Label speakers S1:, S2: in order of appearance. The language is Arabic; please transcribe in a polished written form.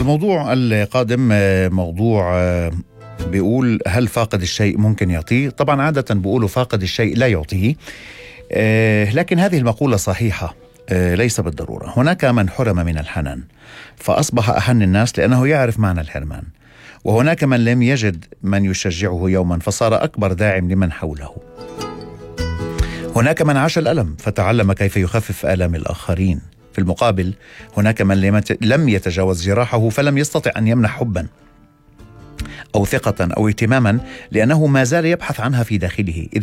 S1: الموضوع القادم موضوع بيقول هل فاقد الشيء ممكن يعطيه؟ طبعا عادة بيقولوا فاقد الشيء لا يعطيه، لكن هذه المقولة صحيحة ليس بالضرورة. هناك من حرم من الحنان فأصبح أحن الناس لأنه يعرف معنى الحرمان، وهناك من لم يجد من يشجعه يوما فصار أكبر داعم لمن حوله. هناك من عاش الألم فتعلم كيف يخفف آلام الآخرين. في المقابل هناك من لم يتجاوز جراحه فلم يستطع أن يمنح حبا أو ثقة أو اهتماما لأنه ما زال يبحث عنها في داخله.